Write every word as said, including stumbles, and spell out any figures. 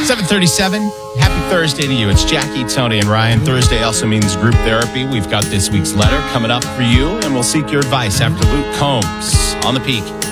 seven thirty-seven. Happy Thursday to you. It's Jackie, Tony, and Ryan. Thursday also means group therapy. We've got this week's letter coming up for you, and we'll seek your advice after Luke Combs on the Peak.